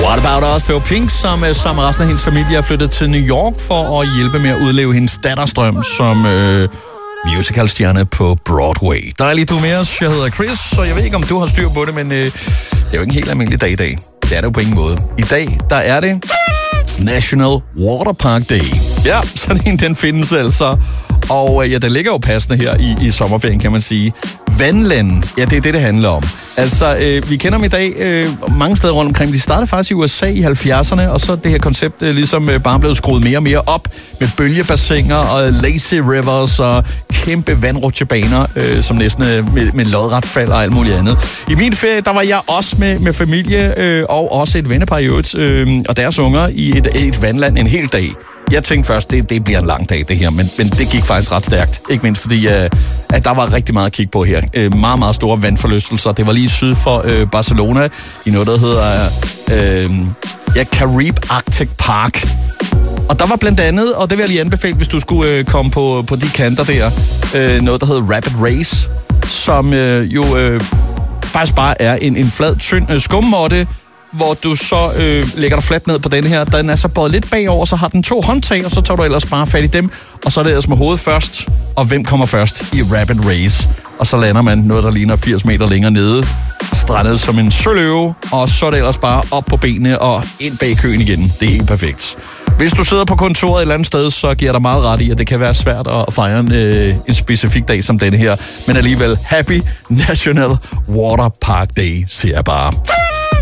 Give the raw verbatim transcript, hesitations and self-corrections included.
What About Us? Det var Pink, som sammen med resten af hendes familie er flyttet til New York for at hjælpe med at udleve hendes datterstrøm som øh, musicalstjerne på Broadway. Dejligt, du er med os. Jeg hedder Chris, og jeg ved ikke, om du har styr på det, men øh, det er jo ikke en helt almindelig dag i dag. Det er det jo på ingen måde. I dag, der er det National Water Park Day. Ja, sådan en, den findes altså. Og ja, den ligger jo passende her i, i sommerferien, kan man sige. Vandland, ja, det er det, det handler om. Altså, øh, vi kender dem i dag øh, mange steder rundt omkring. De startede faktisk i U S A i halvfjerdserne, og så det her koncept øh, ligesom øh, bare blevet skruet mere og mere op med bølgebassiner og lazy rivers og kæmpe vandrutsjebaner, øh, som næsten øh, med, med lodret fald og alt muligt andet. I min ferie, der var jeg også med, med familie øh, og også et vennepar i øvrigt, øh, og deres unger i et, et vandland en hel dag. Jeg tænkte først, det, det bliver en lang dag, det her, men, men det gik faktisk ret stærkt. Ikke mindst fordi, øh, at der var rigtig meget at kigge på her. Øh, meget, meget store vandforlystelser. Det var lige syd for øh, Barcelona, i noget, der hedder øh, ja, Carib Arctic Park. Og der var blandt andet, og det vil jeg lige anbefale, hvis du skulle øh, komme på, på de kanter der, øh, noget, der hedder Rapid Race, som øh, jo øh, faktisk bare er en, en flad, tynd øh, skummåtte, hvor du så øh, lægger dig fladt ned på den her. Den er så bøjet lidt bagover, så har den to håndtag, og så tager du ellers bare fat i dem, og så er det ellers med hovedet først, og hvem kommer først i Rapid Race. Og så lander man noget, der ligner firs meter længere nede, strandet som en søløve, og så er det ellers bare op på benene og ind bag køen igen. Det er helt perfekt. Hvis du sidder på kontoret et eller andet sted, så giver dig meget ret i, at det kan være svært at fejre en, øh, en specifik dag som denne her. Men alligevel, Happy National Water Park Day, siger jeg bare.